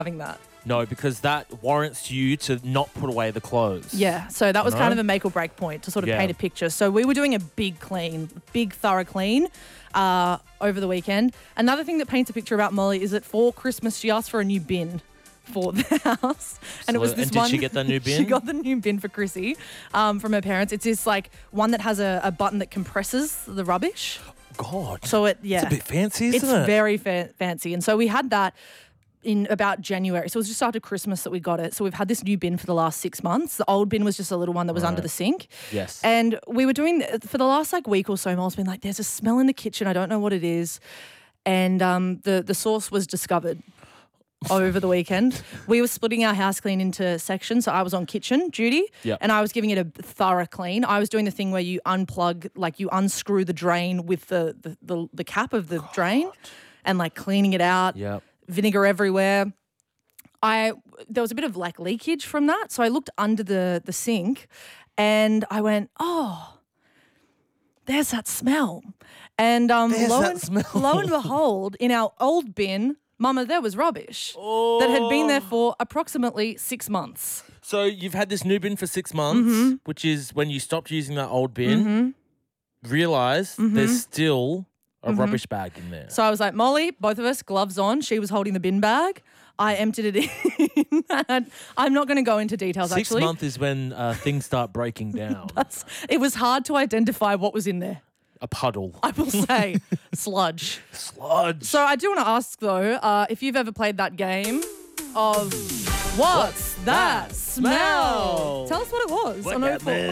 having that. No, because that warrants you to not put away the clothes. Yeah, so that was kind of a make or break point to sort of paint a picture. So we were doing a big thorough clean over the weekend. Another thing that paints a picture about Molly is that for Christmas she asked for a new bin for the house. And it was this did she get that new bin? She got the new bin for Chrissy from her parents. It's this like one that has a button that compresses the rubbish. God. So it's a bit fancy, isn't it? It's very fancy. And so we had that in about January. So it was just after Christmas that we got it. So we've had this new bin for the last 6 months. The old bin was just a little one that was under the sink. Yes. And we were doing, for the last week or so, Mol's been like, there's a smell in the kitchen. I don't know what it is. And the source was discovered over the weekend. We were splitting our house clean into sections. So I was on kitchen duty and I was giving it a thorough clean. I was doing the thing where you unplug, like you unscrew the drain with the cap of the drain and like cleaning it out. Yep. Vinegar everywhere. There was a bit of like leakage from that. So I looked under the sink and I went, oh, there's that smell. And lo and behold, in our old bin, Mama, there was rubbish that had been there for approximately 6 months. So you've had this new bin for 6 months, which is when you stopped using that old bin, realised there's still a rubbish bag in there. So I was like, Molly, both of us, gloves on. She was holding the bin bag. I emptied it in. I'm not going to go into details, 6 actually. 6 months is when things start breaking down. It was hard to identify what was in there. A puddle. I will say sludge. Sludge. So I do want to ask, though, if you've ever played that game of What's That Smell? Tell us what it was on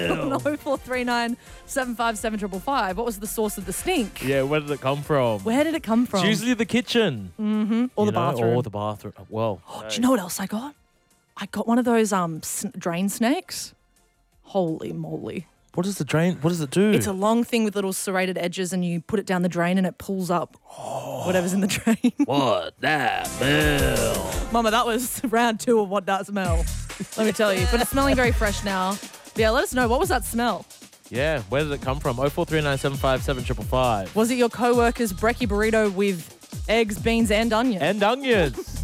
0439 757 555. What was the source of the stink? Yeah, where did it come from? Where did it come from? It's usually the kitchen. Or the bathroom. Or the bathroom. Well. Do you know what else I got? I got one of those drain snakes. Holy moly. What does it do? It's a long thing with little serrated edges and you put it down the drain and it pulls up whatever's in the drain. What that smell? Mama, that was round 2 of What That Smell. Let me tell you. But it's smelling very fresh now. But yeah, let us know. What was that smell? Yeah, where did it come from? 0439 757 555. Was it your co-worker's brekkie burrito with eggs, beans and onions? And onions.